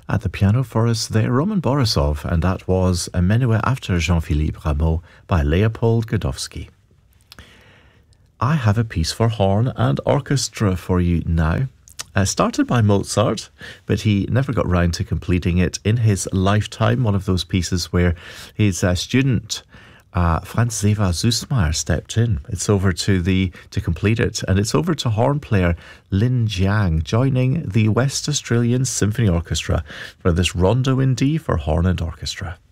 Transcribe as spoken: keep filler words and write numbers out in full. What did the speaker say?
At the piano for us there, Roman Borisov, and that was a Menuet after Jean-Philippe Rameau by Leopold Godowsky. I have a piece for horn and orchestra for you now. Uh, started by Mozart, but he never got round to completing it in his lifetime. One of those pieces where his uh, student Uh, Franz Xaver Süssmayr stepped in. It's over to the to complete it, and it's over to horn player Lin Jiang, joining the West Australian Symphony Orchestra for this Rondo in D for horn and orchestra.